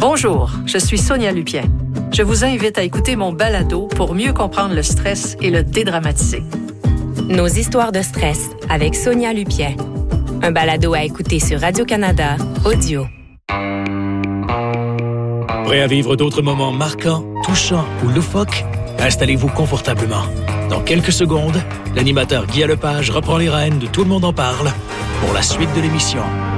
Bonjour, je suis Sonia Lupien. Je vous invite à écouter mon balado pour mieux comprendre le stress et le dédramatiser. Nos histoires de stress avec Sonia Lupien. Un balado à écouter sur Radio-Canada Audio. Prêt à vivre d'autres moments marquants, touchants ou loufoques? Installez-vous confortablement. Dans quelques secondes, l'animateur Guy Lepage reprend les rênes de Tout le monde en parle pour la suite de l'émission.